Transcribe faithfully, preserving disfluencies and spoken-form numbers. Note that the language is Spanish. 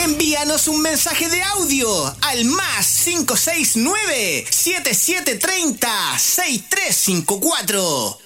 Envíanos un mensaje de audio al más cinco seis nueve, siete siete tres cero, seis tres cinco cuatro.